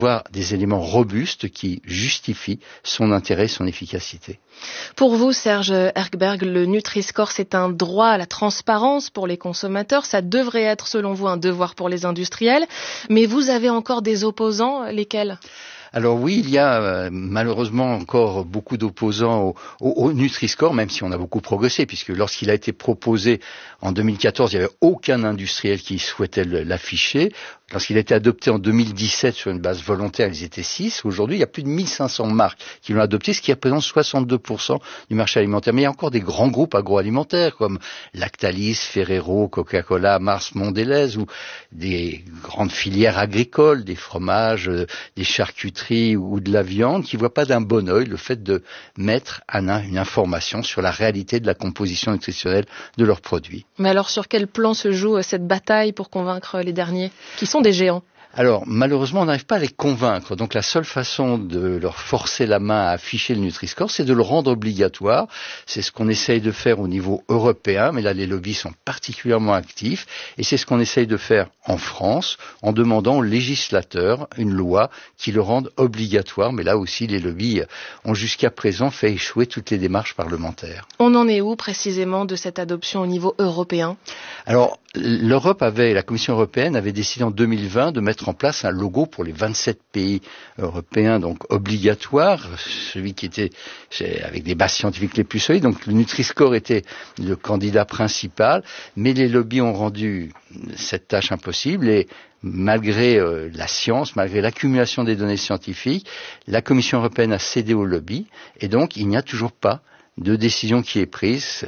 avoir des éléments robustes qui justifient son intérêt et son efficacité. Pour vous, Serge Erkberg, le Nutri-Score, c'est un droit à la transparence pour les consommateurs. Ça devrait être, selon vous, un devoir pour les industriels. Mais vous avez encore des opposants, lesquels ? Alors oui, il y a malheureusement encore beaucoup d'opposants au Nutri-Score, même si on a beaucoup progressé, puisque lorsqu'il a été proposé en 2014, il n'y avait aucun industriel qui souhaitait l'afficher. Lorsqu'il a été adopté en 2017 sur une base volontaire, ils étaient 6. Aujourd'hui, il y a plus de 1500 marques qui l'ont adopté, ce qui représente 62% du marché alimentaire. Mais il y a encore des grands groupes agroalimentaires comme Lactalis, Ferrero, Coca-Cola, Mars, Mondelez, ou des grandes filières agricoles, des fromages, des charcuteries ou de la viande, qui ne voient pas d'un bon œil le fait de mettre une information sur la réalité de la composition nutritionnelle de leurs produits. Mais alors, sur quel plan se joue cette bataille pour convaincre les derniers, qui sont des géants ? Alors, malheureusement, on n'arrive pas à les convaincre. Donc, la seule façon de leur forcer la main à afficher le Nutri-Score, c'est de le rendre obligatoire. C'est ce qu'on essaye de faire au niveau européen, mais là, les lobbies sont particulièrement actifs. Et c'est ce qu'on essaye de faire en France, en demandant aux législateurs une loi qui le rende obligatoire. Mais là aussi, les lobbies ont jusqu'à présent fait échouer toutes les démarches parlementaires. On en est où, précisément, de cette adoption au niveau européen ? Alors, la Commission européenne avait décidé en 2020 de mettre en place un logo pour les 27 pays européens, donc obligatoire, celui qui était avec des bases scientifiques les plus solides. Donc le Nutri-Score était le candidat principal, mais les lobbies ont rendu cette tâche impossible et malgré la science, malgré l'accumulation des données scientifiques, la Commission européenne a cédé aux lobbies et donc il n'y a toujours pas de décision qui est prise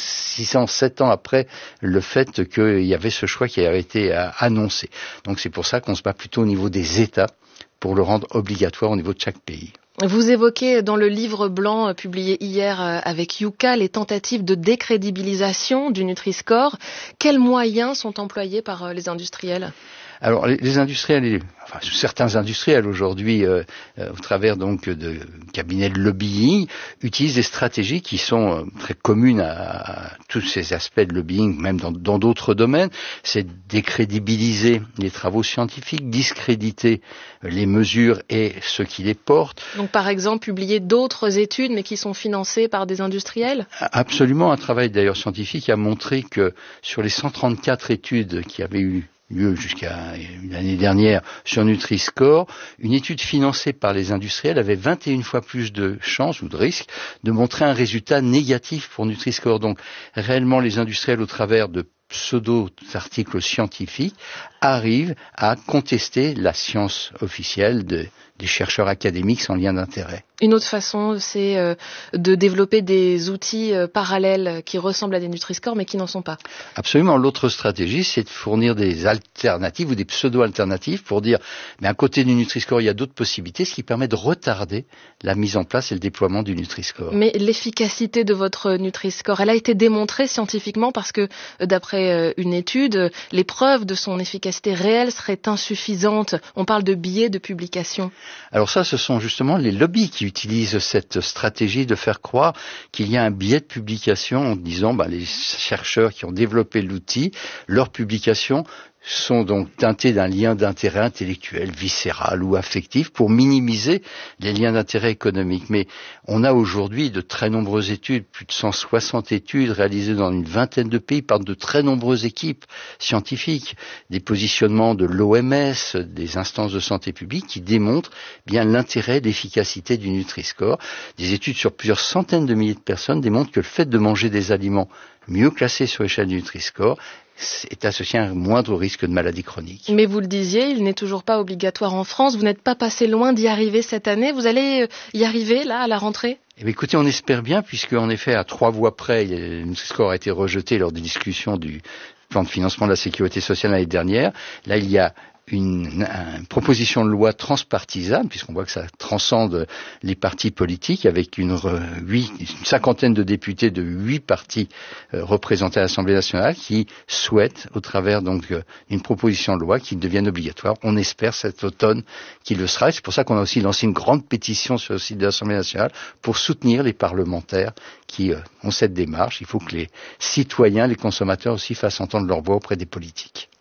7 ans après le fait qu'il y avait ce choix qui avait été annoncé. Donc c'est pour ça qu'on se bat plutôt au niveau des États pour le rendre obligatoire au niveau de chaque pays. Vous évoquez dans le livre blanc publié hier avec Yuka les tentatives de décrédibilisation du Nutri-Score. Quels moyens sont employés par les industriels ? Alors les industriels, certains industriels aujourd'hui, au travers donc de cabinets de lobbying, utilisent des stratégies qui sont très communes à tous ces aspects de lobbying, même dans d'autres domaines. C'est décrédibiliser les travaux scientifiques, discréditer les mesures et ceux qui les portent. Donc par exemple, publier d'autres études mais qui sont financées par des industriels ? Absolument, un travail d'ailleurs scientifique a montré que sur les 134 études qui avaient eu lieu jusqu'à l'année dernière sur Nutri-Score, une étude financée par les industriels avait 21 fois plus de chances ou de risques de montrer un résultat négatif pour Nutri-Score. Donc réellement les industriels au travers de pseudo-articles scientifiques arrivent à contester la science officielle des chercheurs académiques sans lien d'intérêt. Une autre façon, c'est de développer des outils parallèles qui ressemblent à des Nutri-Score mais qui n'en sont pas. Absolument. L'autre stratégie, c'est de fournir des alternatives ou des pseudo-alternatives pour dire, mais à côté du Nutri-Score, il y a d'autres possibilités, ce qui permet de retarder la mise en place et le déploiement du Nutri-Score. Mais l'efficacité de votre Nutri-Score, elle a été démontrée scientifiquement parce que, d'après une étude, les preuves de son efficacité réelle seraient insuffisantes. On parle de biais de publication. Alors ça, ce sont justement les lobbies qui utilisent cette stratégie de faire croire qu'il y a un biais de publication en disant les chercheurs qui ont développé l'outil, leurs publications sont donc teintées d'un lien d'intérêt intellectuel, viscéral ou affectif pour minimiser les liens d'intérêt économiques. Mais on a aujourd'hui de très nombreuses études, plus de 160 études réalisées dans une vingtaine de pays par de très nombreuses équipes scientifiques, des positionnements de l'OMS, des instances de santé publique qui démontrent bien l'intérêt et l'efficacité du Nutri-Score. Des études sur plusieurs centaines de milliers de personnes démontrent que le fait de manger des aliments mieux classés sur l'échelle du Nutri-Score est associé à un moindre risque de maladie chronique. Mais vous le disiez, il n'est toujours pas obligatoire en France. Vous n'êtes pas passé loin d'y arriver cette année. Vous allez y arriver, là, à la rentrée ? Écoutez, on espère bien, puisque en effet, à 3 voix près, le Nutri-Score a été rejeté lors des discussions du plan de financement de la sécurité sociale l'année dernière. Là, il y a une proposition de loi transpartisane, puisqu'on voit que ça transcende les partis politiques, avec une cinquantaine de députés de 8 partis représentés à l'Assemblée nationale qui souhaitent, au travers donc d'une proposition de loi, qu'il devienne obligatoire. On espère cet automne qu'il le sera. Et c'est pour ça qu'on a aussi lancé une grande pétition sur le site de l'Assemblée nationale pour soutenir les parlementaires qui ont cette démarche. Il faut que les citoyens, les consommateurs aussi fassent entendre leur voix auprès des politiques.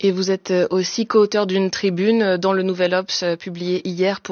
Et vous êtes aussi co-auteur d'une tribune dans le Nouvel Obs publiée hier